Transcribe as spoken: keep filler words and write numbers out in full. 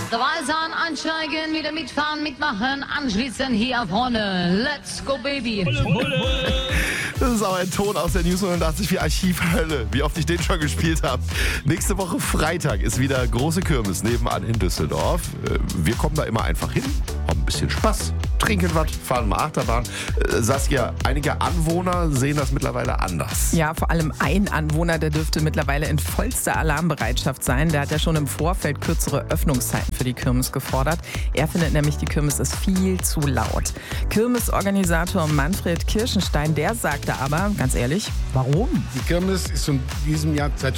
Dabei sein, einsteigen, wieder mitfahren, mitmachen, anschließen hier vorne. Let's go, Baby. Das ist auch ein Ton aus der News neunundachtzig vier Archivhölle, wie oft ich den schon gespielt habe. Nächste Woche Freitag ist wieder große Kirmes nebenan in Düsseldorf. Wir kommen da immer einfach hin, haben ein bisschen Spaß, trinken was, fahren mal Achterbahn. Saskia, einige Anwohner sehen das mittlerweile anders. Ja, vor allem ein Anwohner, der dürfte mittlerweile in vollster Alarmbereitschaft sein. Der hat ja schon im Vorfeld kürzere Öffnungszeiten für die Kirmes gefordert. Er findet nämlich, die Kirmes ist viel zu laut. Kirmesorganisator Manfred Kirschenstein, der sagte aber, ganz ehrlich, warum? Die Kirmes ist in diesem Jahr seit